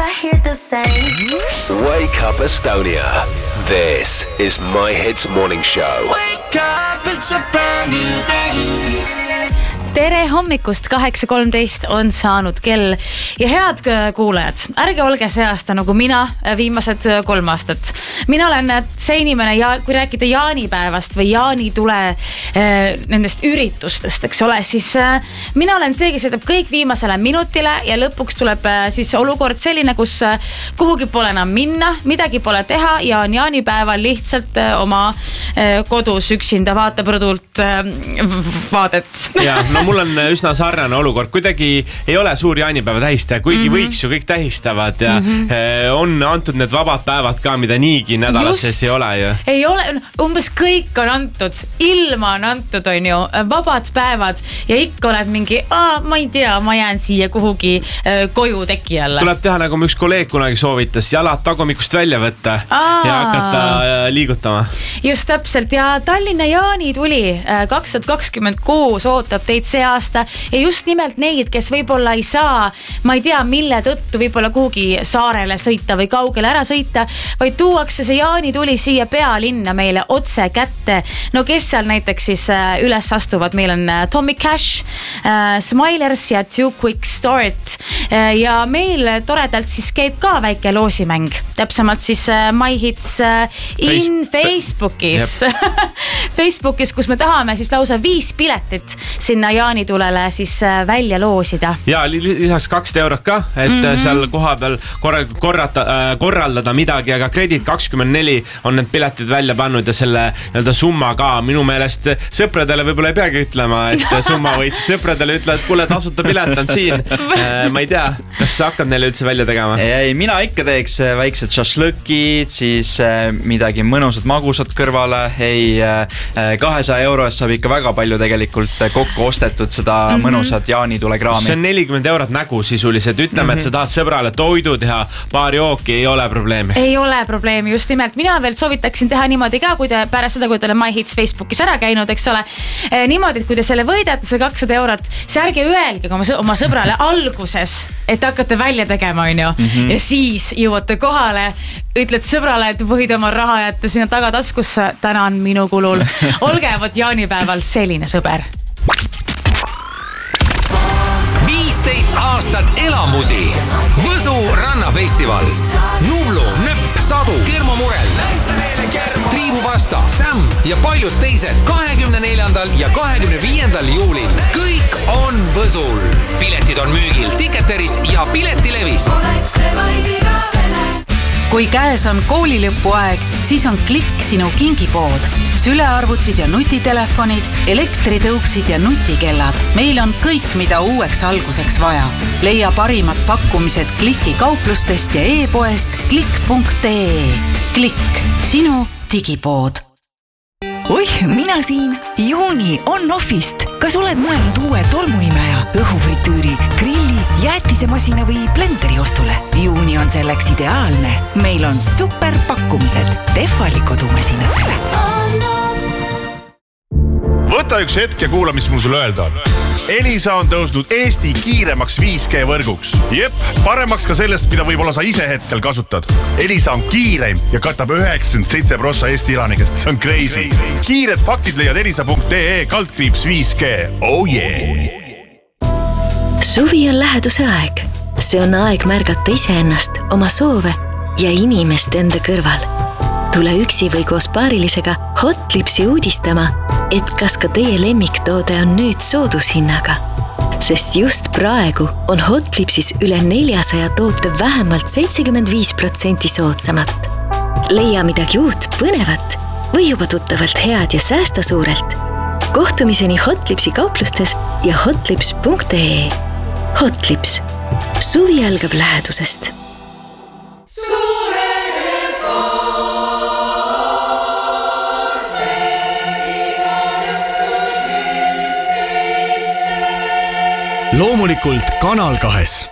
I hear the same. Wake up Estonia. This is My Hits Morning Show. Wake up, it's a brand new day. Tere hommikust, 8.13 on saanud kell ja head kuulajad, ärge olge see aasta nagu mina viimased 3 aastat. Mina olen see inimene, kui rääkida jaanipäevast või jaanitule nendest üritustest, eks ole, siis mina olen see, kes jätab kõik viimasele minutile ja lõpuks tuleb siis olukord selline, kus kuhugi pole enam minna, midagi pole teha ja on jaanipäeval lihtsalt oma kodus üksinda vaatab rõdult vaadet. Ja, no mul on üsna sarnane olukord, kuidagi ei ole suur jaanipäeva tähistaja, kuigi võiks ju kõik tähistavad ja on antud need vabad päevad ka, mida niigi nädalas sees ei ole ju. Ei ole, umbes kõik on antud, ilma on antud, on ju, vabad päevad ja ikka oled mingi, ma ei tea, ma jään siia kuhugi koju teki alla. Tuleb teha nagu üks kolleeg kunagi soovitas, jalad tagumikust välja võtta ja hakata liigutama. Just täpselt ja Tallinna jaanituli 2026 ootab teid see aasta ja just nimelt neid, kes võib-olla ei saa, ma ei tea, mille tõttu võib-olla kuhugi saarele sõita või kaugele ära sõita, vaid tuuakse see jaanituli siia pealinna meile otse kätte. No kes seal näiteks siis üles astuvad, meil on Tommy Cash, Smilers ja Too Quick Start ja meil toredalt siis käib ka väike loosimäng, täpsemalt siis My Hits in Facebookis Facebookis, kus me tahame siis lausa 5 piletit sinna jaanitulele siis välja loosida. Ja lisaks 2 eurot ka, et seal koha peal korraldada midagi, aga Kredit 24 on need piletid välja pannud ja selle summa ka. Minu meelest sõpradele võib-olla ei peagi ütlema, et summa võits. Sõpradele ütle, et kuule, tasuta pilet on siin. Ma ei tea, kas sa hakkad neile üldse välja tegema? Ei, mina ikka teeks väiksed šašlõkid, siis midagi mõnusat magusat kõrvale. Ei, 200 euro eest saab ikka väga palju tegelikult kokku ostetud seda mõnusat jaanitule kraami. See on 40 eurot nägu sisuliselt. Ütleme, et sa tahad sõbrale toidu teha, paar jooki, ei ole probleemi. Ei ole probleemi, just nimelt. Mina veel soovitaksin teha niimoodi ka, kui te pärast seda, kui te olete My Hits Facebookis ära käinud, eks ole, niimoodi, et kui te selle võidate, see 200 eurot, see ärge öelge oma sõbrale alguses, et hakkate välja tegema, on ju. Ja siis jõuate kohale, ütled sõbrale, et võid oma raha jätta sinna tagataskusse, täna on minu kulul. Olge võt jaanipäeval selline sõber. 15 aastat elamusi. Võsu rannafestival. Nublu, Nöpp, Sadu, Kermo Murel, Triibupasta, Sam ja paljud teised 24. ja 25. juulil. Kõik on Võsul. Piletid on müügil Ticketeris ja Piletilevis. Kui käes on koolilõpuaeg, siis on Klikk sinu kingipood. Sülearvutid ja nutitelefonid, elektritõuksid ja nutikellad. Meil on kõik, mida uueks alguseks vaja. Leia parimad pakkumised Klikki kauplustest ja e-poest klikk.ee. Klikk, sinu digipood. Oih, mina siin. Juuni on Offist. Kas oled mõelnud uue tolmuimeja, õhufritüüri, grilli, jäätisemasina või blenderi ostule? Juuni on selleks ideaalne. Meil on super pakkumised Tehvali kodumasinatele. Võta üks hetk ja kuula, mis mul sulle öelda on. Elisa on tõusnud Eesti kiiremaks 5G võrguks. Jep, paremaks ka sellest, mida võib-olla sa ise hetkel kasutad. Elisa on kiireim ja katab 97% Eesti elanikest. See on crazy. Kiired faktid leiad elisa.ee /5G. Oh yeah! Suvi on läheduse aeg. See on aeg märgata iseennast, oma soove ja inimest enda kõrval. Tule üksi või koos paarilisega Hotlipsi uudistama, et kas ka teie lemmiktoode on nüüd soodushinnaga. Sest just praegu on Hotlipsis üle 400 toote vähemalt 75% soodsamat. Leia midagi uut, põnevat või juba tuttavalt head ja säästa suurelt. Kohtumiseni Hotlipsi kauplustes ja hotlips.ee. Hotlips. Suvi algab lähedusest. Loomulikult Kanal 2.